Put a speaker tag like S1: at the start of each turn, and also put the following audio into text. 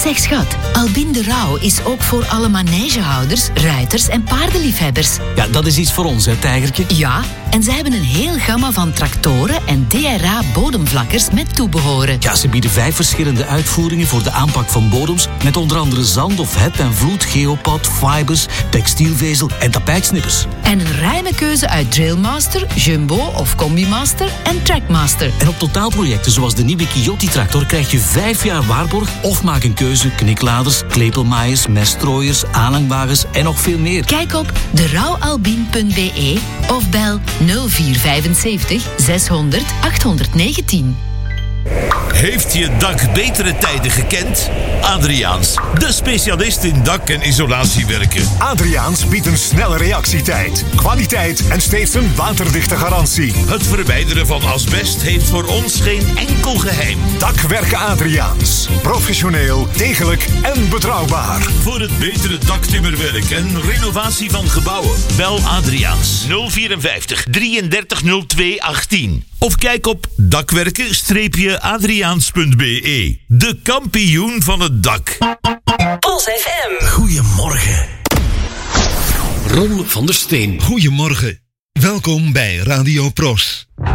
S1: Zeg schat, Albin de Rauw is ook voor alle manegehouders, ruiters en paardenliefhebbers.
S2: Ja, dat is iets voor ons, hè, tijgertje?
S1: Ja, en ze hebben een heel gamma van tractoren en DRA-bodemvlakkers met toebehoren.
S2: Ja, ze bieden 5 verschillende uitvoeringen voor de aanpak van bodems, met onder andere zand of heb en vloed, geopad, fibers, textielvezel en tapijtsnippers.
S1: En een ruime keuze uit Drillmaster, Jumbo of Combimaster en Trackmaster.
S2: En op totaalprojecten zoals de nieuwe Kioti-tractor krijg je 5 jaar waarborg of maak een keuze, knikladers, klepelmaaiers, meststrooiers, aanhangwagens en nog veel meer.
S1: Kijk op derouwalbin.be of bel 0475 600 819.
S3: Heeft je dak betere tijden gekend? Adriaans, de specialist in dak- en isolatiewerken.
S4: Adriaans biedt een snelle reactietijd, kwaliteit en steeds een waterdichte garantie.
S3: Het verwijderen van asbest heeft voor ons geen enkel geheim.
S4: Dakwerken Adriaans. Professioneel, degelijk en betrouwbaar.
S3: Voor het betere daktimmerwerk en renovatie van gebouwen. Bel Adriaans 054 3302 18. Of kijk op dakwerken-adriaans.be. De kampioen van het dak.
S5: Pols FM.
S6: Goedemorgen. Ron van der Steen.
S7: Goedemorgen. Welkom bij Radio Pros.